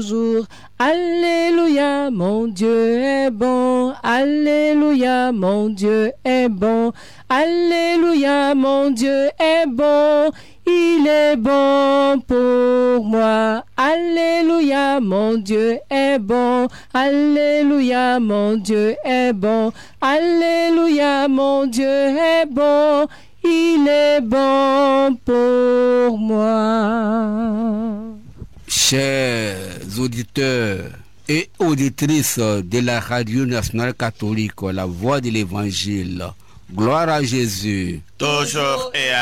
toujours. Alléluia, mon Dieu est bon. Alléluia, mon Dieu est bon. Alléluia, mon Dieu est bon. Il est bon pour moi. Alléluia, mon Dieu est bon. Alléluia, mon Dieu est bon. Alléluia, mon Dieu est bon. Il est bon pour moi. Chers auditeurs et auditrices de la Radio Nationale Catholique, la voix de l'Évangile, gloire à Jésus. Toujours et